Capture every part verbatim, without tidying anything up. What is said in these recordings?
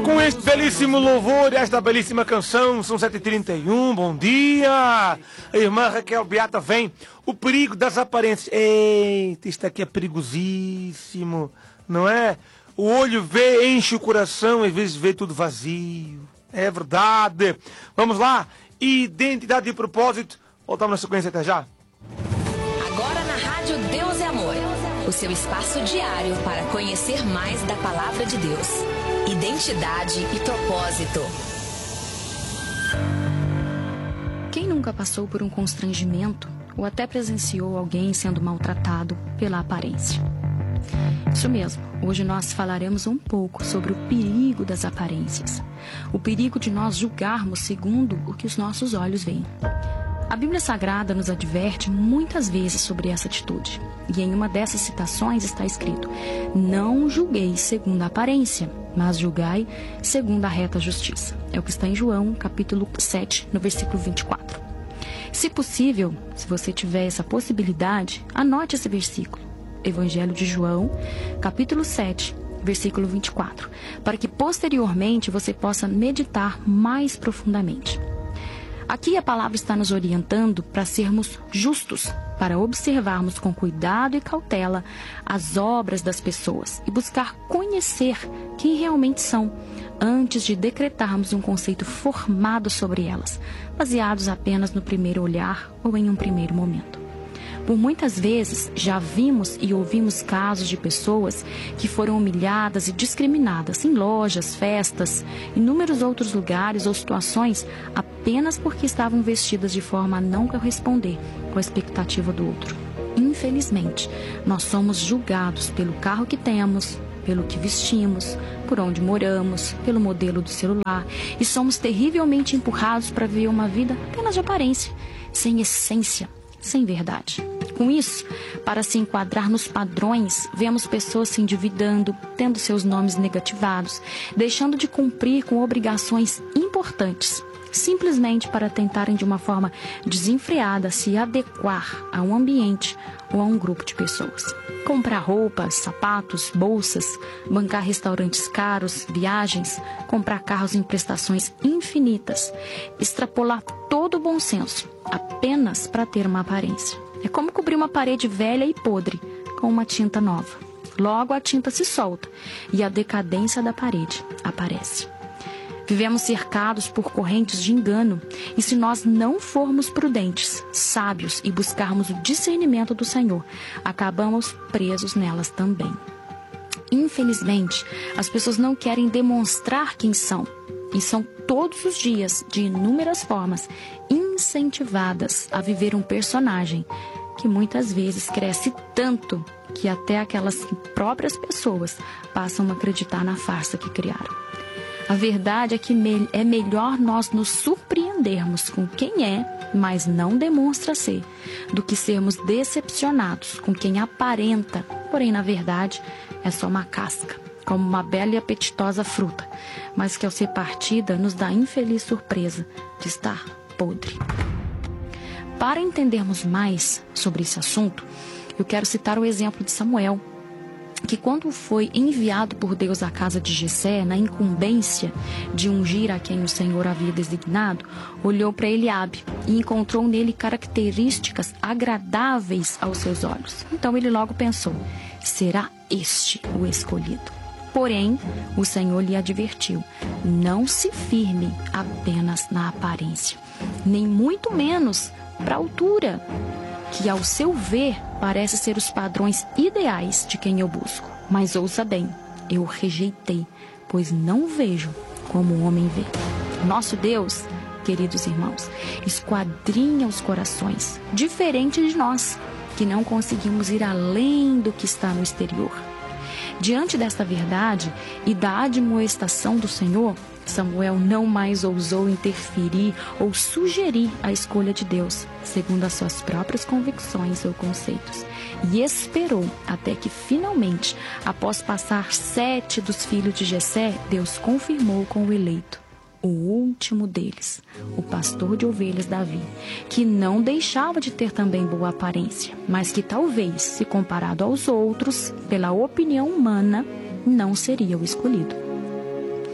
Com este belíssimo louvor, esta belíssima canção, são sete e trinta e um, bom dia. A irmã Raquel Beata vem. O perigo das aparências. Eita, isto aqui é perigosíssimo, não é? O olho vê, enche o coração, às vezes vê tudo vazio. É verdade. Vamos lá. Identidade e propósito. Voltamos na sequência, até já. Agora na Rádio Deus é Amor. O seu espaço diário para conhecer mais da Palavra de Deus. Identidade e propósito. Quem nunca passou por um constrangimento ou até presenciou alguém sendo maltratado pela aparência? Isso mesmo, hoje nós falaremos um pouco sobre o perigo das aparências. O perigo de nós julgarmos segundo o que os nossos olhos veem. A Bíblia Sagrada nos adverte muitas vezes sobre essa atitude. E em uma dessas citações está escrito: não julgueis segundo a aparência, mas julgai segundo a reta justiça. É o que está em João, capítulo sete, no versículo vinte e quatro. Se possível, se você tiver essa possibilidade, anote esse versículo. Evangelho de João, capítulo sete, versículo vinte e quatro, para que posteriormente você possa meditar mais profundamente. Aqui a palavra está nos orientando para sermos justos, para observarmos com cuidado e cautela as obras das pessoas e buscar conhecer quem realmente são, antes de decretarmos um conceito formado sobre elas, baseados apenas no primeiro olhar ou em um primeiro momento. Por muitas vezes, já vimos e ouvimos casos de pessoas que foram humilhadas e discriminadas em lojas, festas, inúmeros outros lugares ou situações apenas porque estavam vestidas de forma a não corresponder com a expectativa do outro. Infelizmente, nós somos julgados pelo carro que temos, pelo que vestimos, por onde moramos, pelo modelo do celular e somos terrivelmente empurrados para viver uma vida apenas de aparência, sem essência, sem verdade. Com isso, para se enquadrar nos padrões, vemos pessoas se endividando, tendo seus nomes negativados, deixando de cumprir com obrigações importantes, simplesmente para tentarem de uma forma desenfreada se adequar a um ambiente ou a um grupo de pessoas. Comprar roupas, sapatos, bolsas, bancar restaurantes caros, viagens, comprar carros em prestações infinitas, extrapolar todo o bom senso, apenas para ter uma aparência. É como cobrir uma parede velha e podre com uma tinta nova. Logo a tinta se solta e a decadência da parede aparece. Vivemos cercados por correntes de engano e se nós não formos prudentes, sábios e buscarmos o discernimento do Senhor, acabamos presos nelas também. Infelizmente, as pessoas não querem demonstrar quem são e são todos os dias, de inúmeras formas, incentivadas a viver um personagem que muitas vezes cresce tanto que até aquelas próprias pessoas passam a acreditar na farsa que criaram. A verdade é que é melhor nós nos surpreendermos com quem é, mas não demonstra ser, do que sermos decepcionados com quem aparenta, porém na verdade é só uma casca, como uma bela e apetitosa fruta, mas que ao ser partida nos dá a infeliz surpresa de estar podre. Para entendermos mais sobre esse assunto, eu quero citar o exemplo de Samuel, que quando foi enviado por Deus à casa de Jessé, na incumbência de ungir a quem o Senhor havia designado, olhou para Eliabe e encontrou nele características agradáveis aos seus olhos. Então ele logo pensou: será este o escolhido? Porém, o Senhor lhe advertiu: não se firme apenas na aparência, nem muito menos para a altura, que ao seu ver parece ser os padrões ideais de quem eu busco. Mas ouça bem, eu o rejeitei, pois não vejo como o homem vê. Nosso Deus, queridos irmãos, esquadrinha os corações, diferente de nós, que não conseguimos ir além do que está no exterior. Diante desta verdade e da admoestação do Senhor, Samuel não mais ousou interferir ou sugerir a escolha de Deus, segundo as suas próprias convicções ou conceitos, e esperou até que finalmente, após passar sete dos filhos de Jessé, Deus confirmou com o eleito, o último deles, o pastor de ovelhas Davi, que não deixava de ter também boa aparência, mas que talvez, se comparado aos outros, pela opinião humana, não seria o escolhido.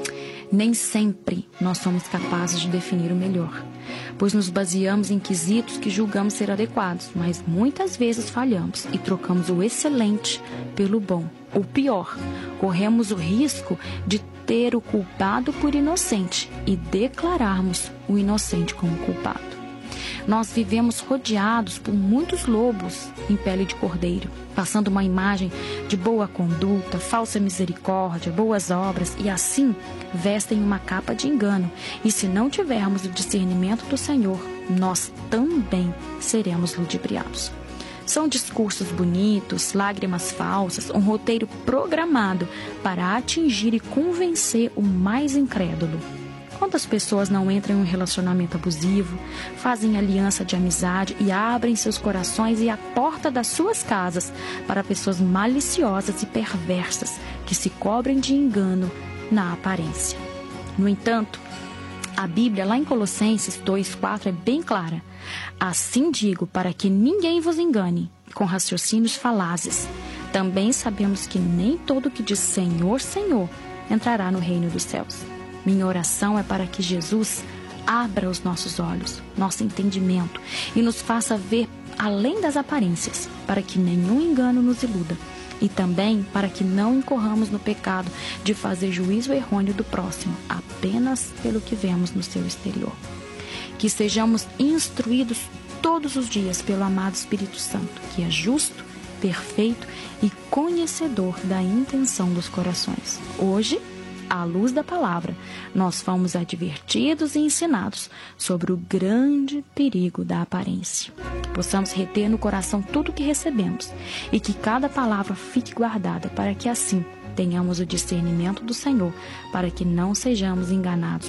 Nem sempre nós somos capazes de definir o melhor, pois nos baseamos em quesitos que julgamos ser adequados, mas muitas vezes falhamos e trocamos o excelente pelo bom. Ou pior, corremos o risco de ter o culpado por inocente e declararmos o inocente como culpado. Nós vivemos rodeados por muitos lobos em pele de cordeiro, passando uma imagem de boa conduta, falsa misericórdia, boas obras, e assim vestem uma capa de engano. E se não tivermos o discernimento do Senhor, nós também seremos ludibriados. São discursos bonitos, lágrimas falsas, um roteiro programado para atingir e convencer o mais incrédulo. Quantas pessoas não entram em um relacionamento abusivo, fazem aliança de amizade e abrem seus corações e a porta das suas casas para pessoas maliciosas e perversas que se cobrem de engano na aparência. No entanto, a Bíblia, lá em Colossenses dois, quatro, é bem clara. Assim digo, para que ninguém vos engane com raciocínios falazes. Também sabemos que nem todo que diz Senhor, Senhor entrará no reino dos céus. Minha oração é para que Jesus abra os nossos olhos, nosso entendimento e nos faça ver além das aparências, para que nenhum engano nos iluda e também para que não incorramos no pecado de fazer juízo errôneo do próximo, apenas pelo que vemos no seu exterior. Que sejamos instruídos todos os dias pelo amado Espírito Santo, que é justo, perfeito e conhecedor da intenção dos corações. Hoje, à luz da palavra, nós fomos advertidos e ensinados sobre o grande perigo da aparência. Que possamos reter no coração tudo o que recebemos e que cada palavra fique guardada para que assim tenhamos o discernimento do Senhor, para que não sejamos enganados